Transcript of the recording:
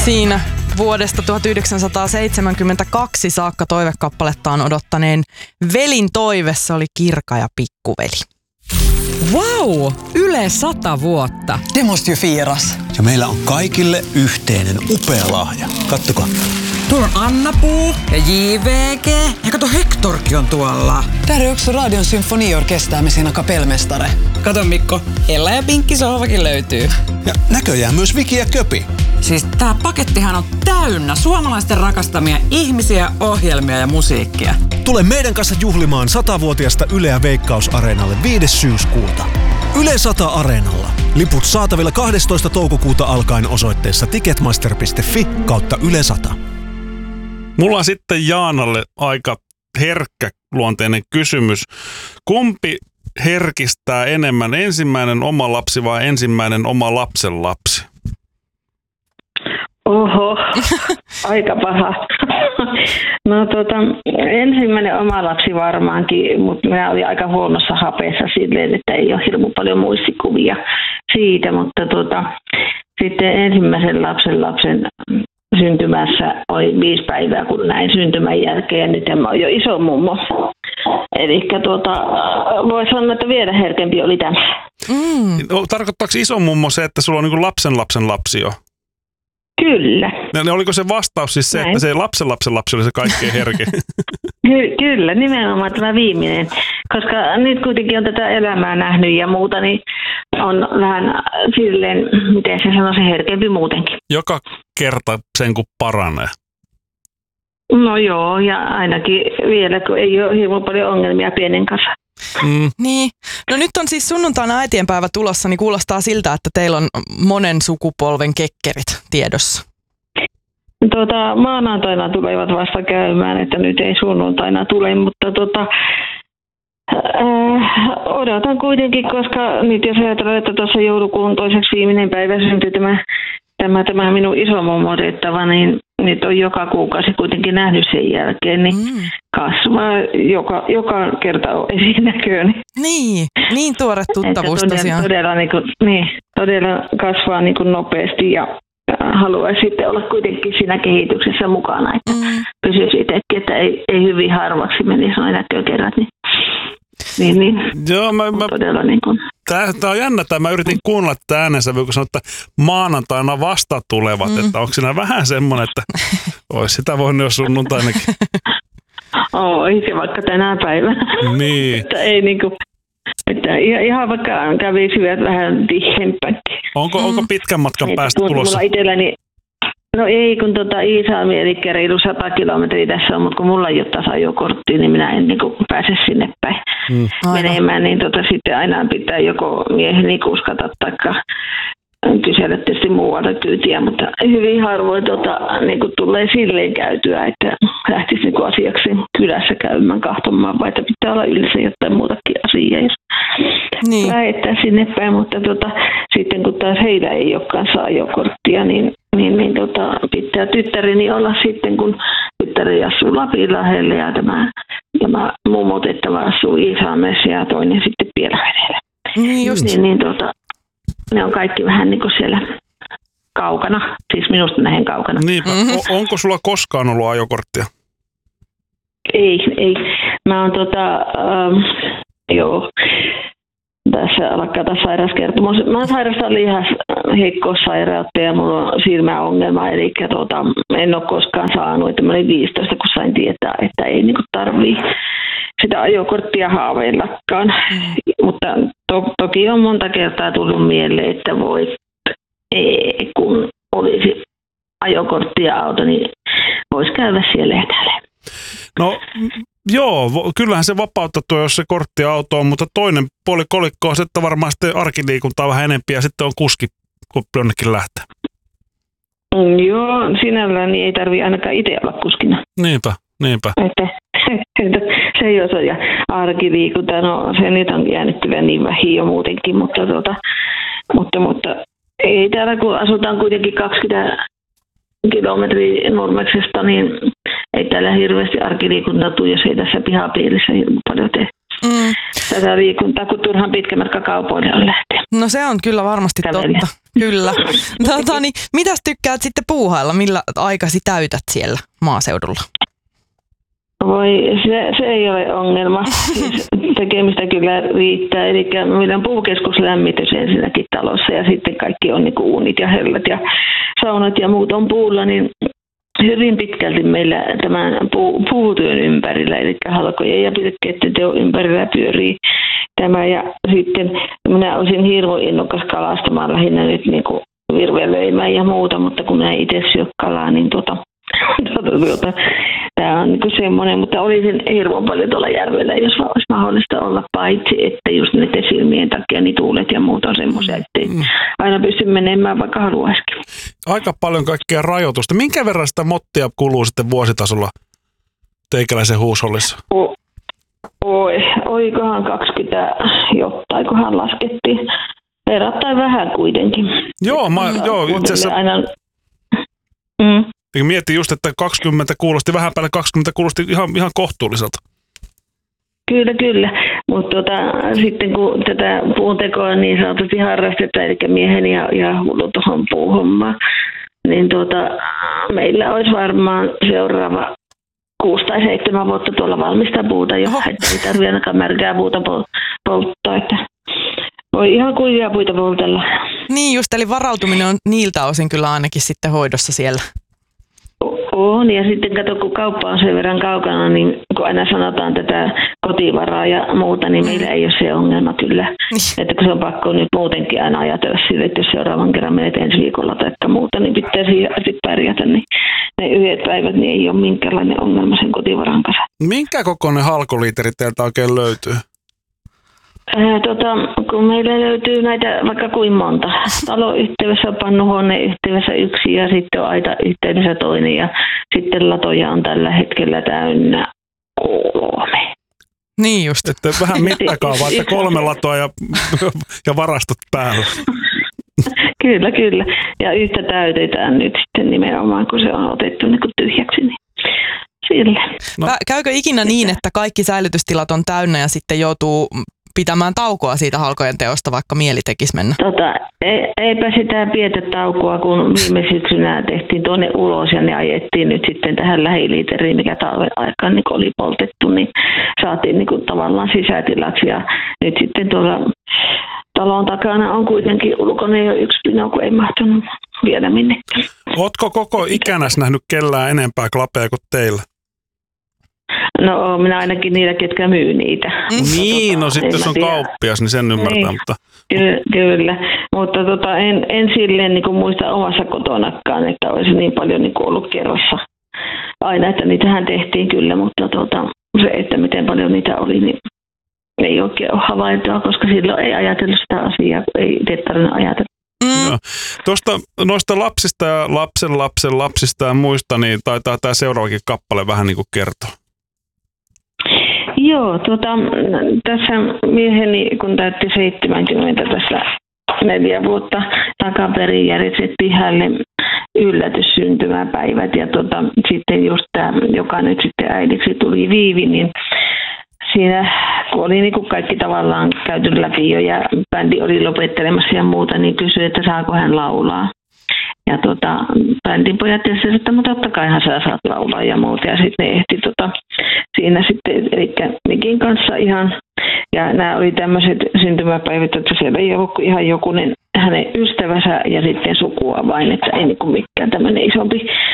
Siinä vuodesta 1972 saakka toivekappalettaan odottaneen velin toive, se oli Kirka ja pikkuveli. Wow! Yle 100 vuotta. Det måste ju firas. Ja meillä on kaikille yhteinen upea lahja. Kattokaa. Tuolla on Anna-Puu ja JVG. Ja kato, Hektorkin on tuolla. Där är också Radion symfoniorkester med sina kapellmästare. Kato Mikko, Ella ja Pinkki sohvakin löytyy. Ja näköjään myös Viki ja Köpi. Siis tää pakettihan on täynnä suomalaisten rakastamia ihmisiä, ohjelmia ja musiikkia. Tule meidän kanssa juhlimaan 100-vuotiasta Yleä Veikkaus-areenalle 5. syyskuuta. Yle 100 Areenalla. Liput saatavilla 12. toukokuuta alkaen osoitteessa ticketmaster.fi/Yle 100. Mulla on sitten Jaanalle aika herkkäluonteinen kysymys. Kumpi herkistää enemmän, ensimmäinen oma lapsi vai ensimmäinen oma lapsen lapsi? Oho, aika paha. No ensimmäinen oma lapsi varmaankin, mutta minä olin aika huonossa hapeessa silleen, että ei ole hirveän paljon muistikuvia siitä, mutta sitten ensimmäisen lapsen syntymässä oli 5 päivää, kun näin syntymän jälkeen, ja nyt mä oon jo iso mummo. Eli voi sanoa, että vielä herkempi oli tämä. Tarkoittaako iso mummo se, että sulla on niin lapsen lapsi jo? Kyllä. Ja oliko se vastaus siis se, näin. että se lapsen lapsi oli se kaikkein herkein? Kyllä, nimenomaan tämä viimeinen. Koska nyt kuitenkin on tätä elämää nähnyt ja muuta, niin on vähän silleen, miten se sanoisi, herkempi muutenkin. Joka kerta sen kun paranee. No joo, ja ainakin vielä, kun ei ole hirveän paljon ongelmia pienen kanssa. Niin. No nyt on siis sunnuntaina äitienpäivä tulossa, niin kuulostaa siltä, että teillä on monen sukupolven kekkerit tiedossa. Maanantaina tulevat vasta käymään, että nyt ei sunnuntaina tule, mutta odotan kuitenkin, koska nyt jos ajatellaan, että tuossa joulukuun toiseksi viimeinen päivä syntyi tämä minun isomummo otettava, niin nyt on joka kuukausi kuitenkin nähnyt sen jälkeen, niin kasvaa joka kerta on esinäköön. Niin tuore tuttavuus tosiaan. Todella kasvaa niin kuin nopeasti ja haluaisi sitten olla kuitenkin siinä kehityksessä mukana, että pysyisi itsekin, että ei hyvin harvaksi menisi noin näkökerrat. Niin. Joo, todella niin kuin. Tämä on jännä, mä yritin kuunnella tätä äänensävyä, kun sanoin, että maanantaina vasta tulevat, että onko siinä vähän semmoinen, että olisi sitä voinut jo sunnuntainakin. Ei se vaikka tänä päivänä. Niin. Että ei niinku, että ihan vaikka kävisivät vähän tihempäkin. Onko pitkän matkan päästä tulossa? Mulla itselläni, no ei, kun Iisalmi, eli reilu 100 kilometriä tässä on, mutta kun mulla ei ole tasajokorttia, niin minä en niin pääse sinne päin menemään, niin sitten aina pitää joko mieheni kuskata taikka kysellä tietysti muualta kyytiä, mutta hyvin harvoin niin tulee silleen käytyä, että lähtisi niin asiaksi kylässä käymään kahtomaan, vai että pitää olla yleensä jotain muutakin asiaa, jos lähettää sinne päin, mutta sitten kun taas heillä ei olekaan ajokorttia, niin pitää tyttäreni olla sitten, kun tyttäri asuu Lapinlahdella ja tämä mummotettava asuu Iisalmessa ja toinen sitten Pielavedellä. Ne on kaikki vähän niin kuin siellä kaukana, siis minusta nähen kaukana. Niinpä. Onko sulla koskaan ollut ajokorttia? Ei. Mä oon tässä alkaa taas sairauskertomus. Mä sairastan lihasheikkossairautta ja mulla on silmäongelma, eli en ole koskaan saanut, että mä olin 15, kun sain tietää, että ei niinku tarvii sitä ajokorttia haaveillakaan. Mutta toki on monta kertaa tullut mieleen, että kun olisi ajokortti ja auto, niin voisi käydä siellä ja täällä. No joo, kyllähän se vapauttaa tuo, jos se korttiauto on, mutta toinen puoli kolikkoa on se, että varmaan sitten arkiliikuntaa vähän enempi ja sitten on kuski, kun jonnekin lähtee. Joo, sinällään niin ei tarvitse ainakaan itse olla kuskina. Niinpä. Että se jos on ja arkiliikunta, no se nyt on jäänyt kyllä niin vähin jo muutenkin, mutta ei täällä kun asutaan kuitenkin 20 kilometriä Nurmeksesta, niin ei täällä hirveästi arkiliikuntaa tule, jos ei tässä pihapiirissä hirveän paljon tee. tätä liikuntaa, kun turhan pitkä matka kaupoille on lähteä. No se on kyllä varmasti totta. Kyllä. Niin, mitäs tykkäät sitten puuhailla? Millä aikasi täytät siellä maaseudulla? Voi, se ei ole ongelma. Siis tekemistä kyllä riittää. Eli meillä on puukeskuslämmitys ensinnäkin talossa ja sitten kaikki on niinku uunit ja hellät ja saunat ja muut on puulla, niin hyvin pitkälti meillä tämän puutyön ympärillä, eli halkojen ja pilkkeiden ympärillä pyörii tämä. Ja sitten minä olisin hirveän innokas kalastamaan lähinnä nyt niinku virvelöimään ja muuta, mutta kun minä itse syö kalaa, niin tämä on niin semmoinen, mutta olisin hirveän paljon tuolla järvellä, jos olisi mahdollista olla, paitsi että just näiden silmien takia niin tuulet ja muut on semmoisia, ettei aina pysty menemään, vaikka haluaisikin. Aika paljon kaikkea rajoitusta. Minkä verran sitä mottia kuluu sitten vuositasolla teikäläisen huushollissa? Oikohan 20 jotain, kunhan laskettiin. Verrattain vähän kuitenkin. Joo, itse asiassa... Mietin just, että 20 kuulosti, vähän päälle 20 kuulosti ihan kohtuulliselta. Kyllä. Mutta sitten kun tätä puuntekoa niin sanotusti harrastetaan, eli mieheni ja hullu tuohon puuhommaan, niin meillä olisi varmaan seuraava 6 tai 7 vuotta tuolla valmistaa puuta jo, että ei tarvitse ainakaan märkää puuta polttaa, että voi ihan kuivia puita poltella. Niin just, eli varautuminen on niiltä osin kyllä ainakin sitten hoidossa siellä. On, ja sitten kato, kun kauppa on sen verran kaukana, niin kun aina sanotaan tätä kotivaraa ja muuta, niin meillä ei ole se ongelma kyllä. Että kun se on pakko nyt muutenkin aina ajatella sille, että jos seuraavan kerran menet ensi viikolla tai muuta, niin pitää sitten pärjätä, niin ne yhdet päivät niin ei ole minkäänlainen ongelma sen kotivaran kanssa. Minkä kokoinen halkoliiteri teiltä oikein löytyy? Kun meillä löytyy näitä vaikka kuin monta. Taloyhteydessä on pannuhuoneen yhteydessä 1 ja sitten on aita yhteydessä toinen ja sitten latoja on tällä hetkellä täynnä 3. Niin just, että vähän mittakaavaa, että 3 latoa ja varastot päällä. Kyllä. Ja yhtä täytetään nyt sitten nimenomaan, kun se on otettu niin kuin tyhjäksi. Niin sille. No. Käykö ikinä niin, että kaikki säilytystilat on täynnä ja sitten joutuu pitämään taukoa siitä halkojen teosta, vaikka mieli tekisi mennä? Eipä sitä pietä taukoa, kun viime syksynä tehtiin tuonne ulos ja ne ajettiin nyt sitten tähän lähiliiteriin, mikä talven aikaan niin oli poltettu, niin saatiin niin kuin tavallaan sisätilaksi ja nyt sitten tuolla talon takana on kuitenkin ulkona jo 1 pino, kun ei mahtunut viedä minnekään. Ootko koko ikänäs nähnyt kellään enempää klapeja kuin teillä? No minä ainakin niillä, ketkä myy niitä. Niin, no sitten jos on kauppias, niin sen ymmärtää. Niin, mutta... Kyllä, mutta en silleen niin kuin muista omassa kotonakaan, että olisi niin paljon niin kuin ollut kerrassa aina, että niitähän tehtiin kyllä, mutta se, että miten paljon niitä oli, niin ei oikein ole havaintoa, koska silloin ei ajatellut sitä asiaa, kun ei itse tarvinnut ajatella. No. Noista lapsista ja lapsen lapsista ja muista, niin taitaa tämä seuraavakin kappale vähän niin kuin kertoa. Joo, tässä mieheni, kun täytti 70 tässä 4 vuotta takaperin, järjestettiin hänelle yllätyssyntymäpäivät ja sitten just tämä, joka nyt sitten äidiksi tuli Viivi, niin siinä kun oli niin kuin kaikki tavallaan käyty läpi jo ja bändi oli lopettelemassa ja muuta, niin kysyi, että saako hän laulaa. Ja bändin pojat tietysti, että totta kaihan sä saat laulaa ja muuta. Ja sitten ne ehti siinä sitten, eli Mikin kanssa ihan. Ja nämä oli tämmöiset syntymäpäivät, että siellä ei ollut ihan jokunen hänen ystävänsä ja sitten sukua vain, että ei niin kuin mikään tämmöinen isompi